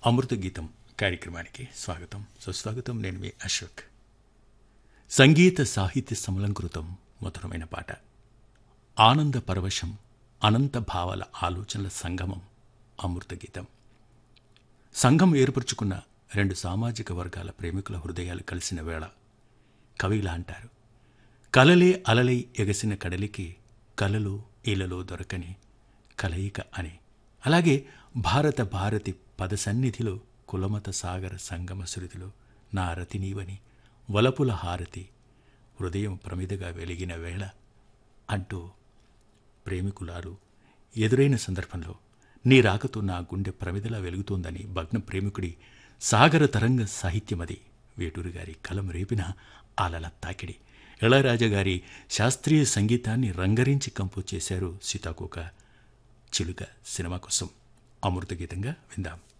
అమృత గీతం కార్యక్రమానికి స్వాగతం సుస్వాగతం. నేను మీ అశోక్. సంగీత సాహిత్య సమలంకృతం మధురమైన పాట, ఆనంద పరవశం, అనంత భావాల ఆలోచనల సంగమం అమృత గీతం. సంఘం ఏర్పరచుకున్న రెండు సామాజిక వర్గాల ప్రేమికుల హృదయాలు కలిసిన వేళ కవిలా అంటారు, కలలే అలలై ఎగసిన కడలికి కలలు ఇలలో దొరకని కలయిక అని. అలాగే భారత భారతి పద సన్నిధిలో కులమత సాగర సంగమ శృతిలో నా రతి నీవని వలపుల హారతి హృదయం ప్రమిదగా వెలిగిన వేళ అంటూ ప్రేమికులాలు ఎదురైన సందర్భంలో నీ రాకతో నా గుండె ప్రమిదలా వెలుగుతోందని భగ్న ప్రేమికుడి సాగర తరంగ సాహిత్యమది. వేటూరి గారి కలం రేపిన అలల తాకిడి. ఇళయరాజా గారి శాస్త్రీయ సంగీతాన్ని రంగరించి కంపోజ్ చేశారు సీతాకోక చిలుక సినిమా కోసం. అమృత గీతంగా విందాం.